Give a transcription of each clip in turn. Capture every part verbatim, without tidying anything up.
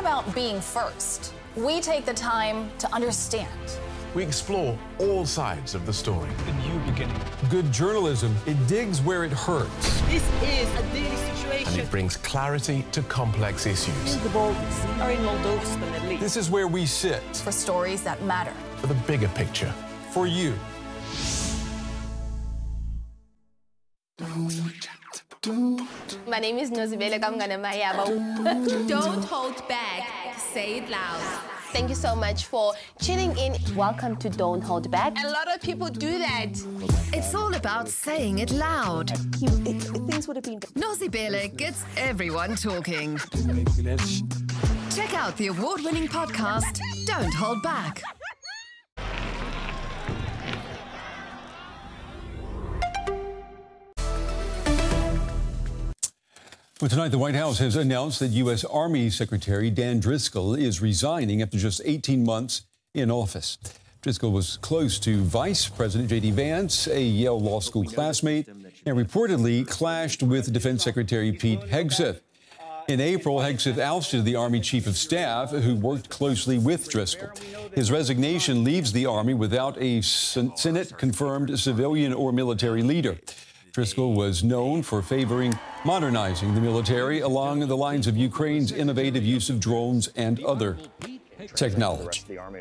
about being first. We take the time to understand. We explore all sides of the story. A new beginning. Good journalism, it digs where it hurts. This is a daily situation. And it brings clarity to complex issues. The Baltics are in Moldova, the Middle East. This is where we sit. For stories that matter. For the bigger picture. For you. My name is Nozibele Kamganamaya. Don't hold back. Say it loud. Thank you so much for tuning in. Welcome to Don't Hold Back. A lot of people do that. It's all about saying it loud. He, it, things would have been... Nozibele gets everyone talking. Check out the award-winning podcast, Don't Hold Back. Well, tonight, the White House has announced that U S. Army Secretary Dan Driscoll is resigning after just eighteen months in office. Driscoll was close to Vice President J D. Vance, a Yale Law School classmate, and reportedly clashed with Defense Secretary Pete Hegseth. In April, Hegseth ousted the Army Chief of Staff, who worked closely with Driscoll. His resignation leaves the Army without a Senate-confirmed civilian or military leader. Driscoll was known for favoring modernizing the military along the lines of Ukraine's innovative use of drones and other technology.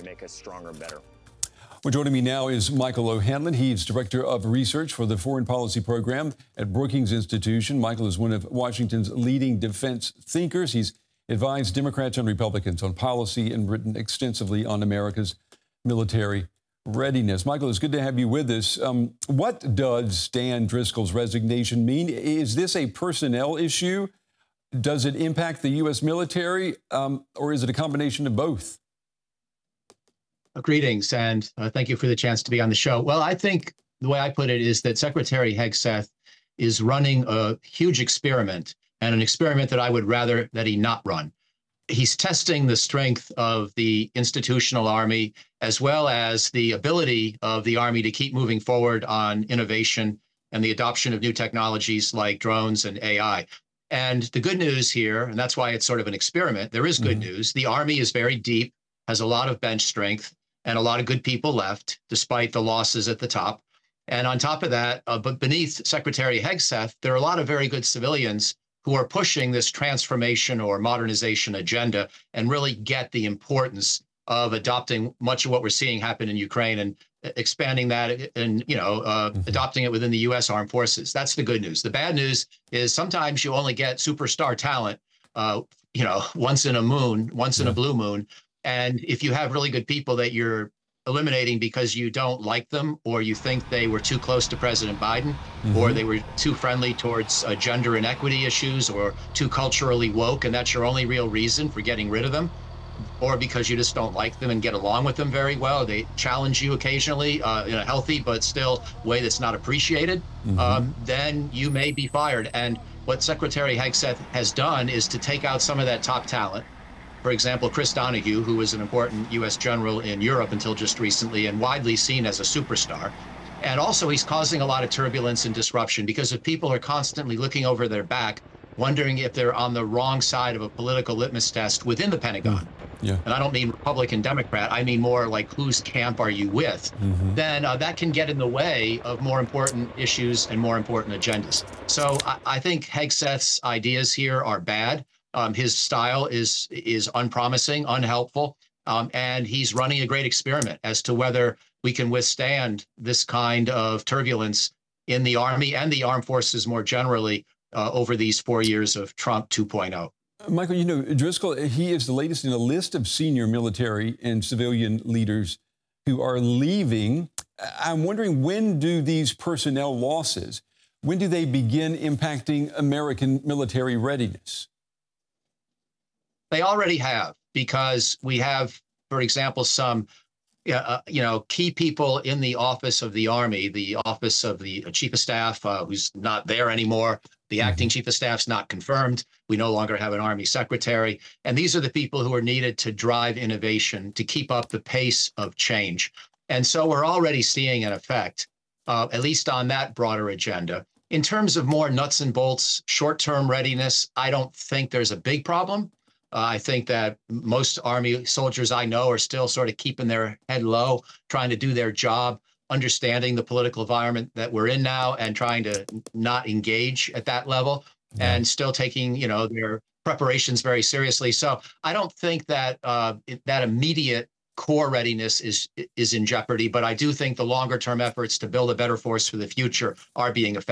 Well, joining me now is Michael O'Hanlon. He's Director of Research for the Foreign Policy Program at Brookings Institution. Michael is one of Washington's leading defense thinkers. He's advised Democrats and Republicans on policy and written extensively on America's military readiness. Michael, it's good to have you with us. Um, what does Dan Driscoll's resignation mean? Is this a personnel issue? Does it impact the U S military, um, or is it a combination of both? Uh, greetings, and uh, thank you for the chance to be on the show. Well, I think the way I put it is that Secretary Hegseth is running a huge experiment, and an experiment that I would rather that he not run. He's testing the strength of the institutional Army, as well as the ability of the Army to keep moving forward on innovation and the adoption of new technologies like drones and A I. And the good news here, and that's why it's sort of an experiment, there is good mm-hmm. news. The Army is very deep, has a lot of bench strength, and a lot of good people left, despite the losses at the top. And on top of that, uh, but beneath Secretary Hegseth, there are a lot of very good civilians who are pushing this transformation or modernization agenda and really get the importance of adopting much of what we're seeing happen in Ukraine and expanding that and, you know, uh, mm-hmm. adopting it within the U S Armed Forces. That's the good news. The bad news is sometimes you only get superstar talent, uh, you know, once in a moon, once in yeah. a blue moon. And if you have really good people that you're eliminating because you don't like them, or you think they were too close to President Biden, mm-hmm. or they were too friendly towards uh, gender inequity issues, or too culturally woke, and that's your only real reason for getting rid of them, or because you just don't like them and get along with them very well. They challenge you occasionally uh, in a healthy but still way that's not appreciated, mm-hmm. um, then you may be fired. And what Secretary Hegseth has done is to take out some of that top talent. For example, Chris Donahue, who was an important U S general in Europe until just recently and widely seen as a superstar. And also he's causing a lot of turbulence and disruption because if people are constantly looking over their back, wondering if they're on the wrong side of a political litmus test within the Pentagon. Yeah. And I don't mean Republican, Democrat, I mean more like whose camp are you with? Mm-hmm. Then uh, that can get in the way of more important issues and more important agendas. So I, I think Hegseth's ideas here are bad. Um, his style is is unpromising, unhelpful, um, and he's running a great experiment as to whether we can withstand this kind of turbulence in the Army and the armed forces more generally uh, over these four years of Trump two point oh. Michael, you know, Driscoll, he is the latest in a list of senior military and civilian leaders who are leaving. I'm wondering, when do these personnel losses, when do they begin impacting American military readiness? They already have, because we have, for example, some, uh, you know, key people in the office of the Army, the office of the Chief of Staff, uh, who's not there anymore. The acting Chief of Staff's not confirmed. We no longer have an Army Secretary. And these are the people who are needed to drive innovation, to keep up the pace of change. And so we're already seeing an effect, uh, at least on that broader agenda. In terms of more nuts and bolts, short-term readiness, I don't think there's a big problem. Uh, I think that most Army soldiers I know are still sort of keeping their head low, trying to do their job, understanding the political environment that we're in now and trying to not engage at that level, and still taking, you know, their preparations very seriously. So I don't think that uh, it, that immediate core readiness is is in jeopardy, but I do think the longer term efforts to build a better force for the future are being affected.